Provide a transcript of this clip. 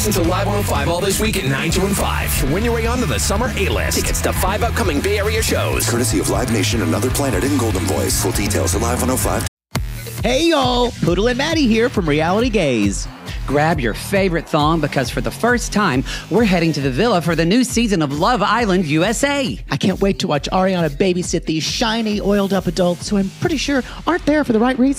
Listen to Live 105 all this week at 9, 2, and 5 to win your way onto the Summer A-List. Tickets to 5 upcoming Bay Area shows. Courtesy of Live Nation, Another Planet, and Golden Voice. Full details at Live 105. Hey, y'all. Poodle and Maddie here from Reality Gaze. Grab your favorite thong because for the first time, we're heading to the villa for the new season of Love Island USA. I can't wait to watch Ariana babysit these shiny, oiled-up adults who I'm pretty sure aren't there for the right reason.